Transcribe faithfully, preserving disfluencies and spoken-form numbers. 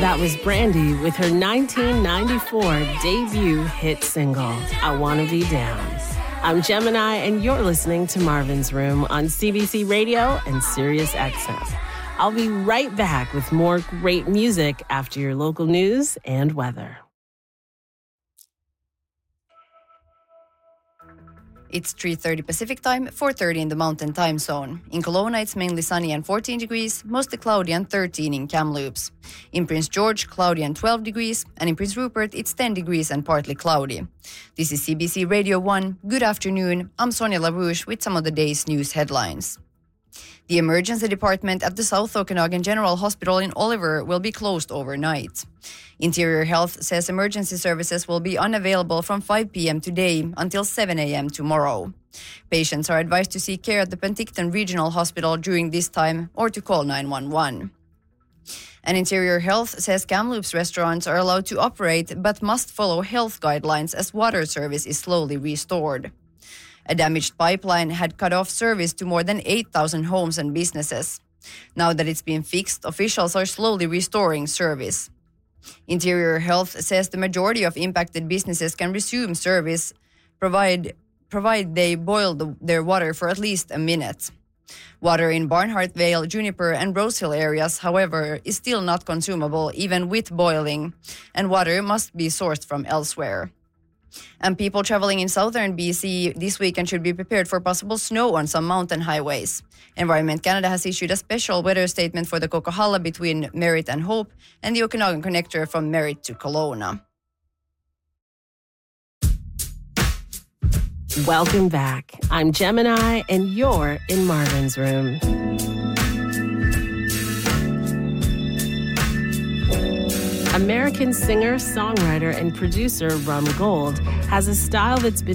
That was Brandy with her nineteen ninety-four debut hit single, I Wanna Be Down. I'm Gemini, and you're listening to Marvin's Room on C B C Radio and Sirius X M. I'll be right back with more great music after your local news and weather. It's three thirty Pacific Time, four thirty in the Mountain Time Zone. In Kelowna, it's mainly sunny and fourteen degrees, mostly cloudy and thirteen in Kamloops. In Prince George, cloudy and twelve degrees, and in Prince Rupert, it's ten degrees and partly cloudy. This is C B C Radio one. Good afternoon. I'm Sonia LaRouche with some of the day's news headlines. The emergency department at the South Okanagan General Hospital in Oliver will be closed overnight. Interior Health says emergency services will be unavailable from five p.m. today until seven a.m. tomorrow. Patients are advised to seek care at the Penticton Regional Hospital during this time or to call nine one one. And Interior Health says Kamloops restaurants are allowed to operate but must follow health guidelines as water service is slowly restored. A damaged pipeline had cut off service to more than eight thousand homes and businesses. Now that it's been fixed, officials are slowly restoring service. Interior Health says the majority of impacted businesses can resume service, provide, provide they boil the, their water for at least a minute. Water in Barnhart Vale, Juniper, and Rosehill areas, however, is still not consumable even with boiling, and water must be sourced from elsewhere. And people traveling in southern B C this weekend should be prepared for possible snow on some mountain highways. Environment Canada has issued a special weather statement for the Coquihalla between Merritt and Hope and the Okanagan Connector from Merritt to Kelowna. Welcome back. I'm Gemini, and you're in Marvin's Room. American singer, songwriter, and producer Rum Gold has a style that's been